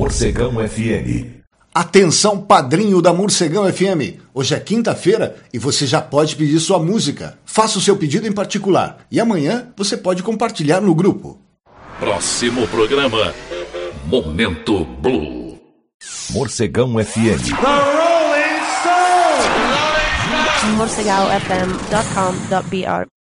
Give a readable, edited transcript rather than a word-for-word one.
Morcegão FM. Atenção, padrinho da Morcegão FM. Hoje é quinta-feira e você já pode pedir sua música. Faça o seu pedido em particular e amanhã você pode compartilhar no grupo. Próximo programa, Momento Blue. Morcegão FM. morcegaofm.com.br